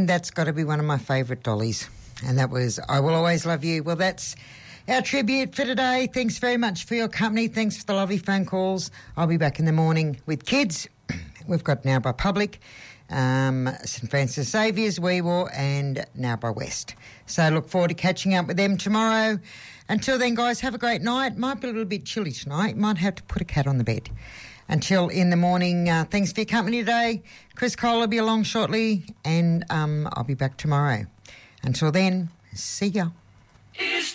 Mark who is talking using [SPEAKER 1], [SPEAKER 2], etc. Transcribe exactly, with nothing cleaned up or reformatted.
[SPEAKER 1] And that's got to be one of my favourite dollies. And that was I Will Always Love You. Well, that's our tribute for today. Thanks very much for your company. Thanks for the lovely phone calls. I'll be back in the morning with kids. We've got Now by Public, um, St Francis Saviour's, Weewar, and Now by West. So look forward to catching up with them tomorrow. Until then, guys, have a great night. Might be a little bit chilly tonight. Might have to put a cat on the bed. Until in the morning, uh, thanks for your company today. Chris Cole will be along shortly, and um, I'll be back tomorrow. Until then, see ya.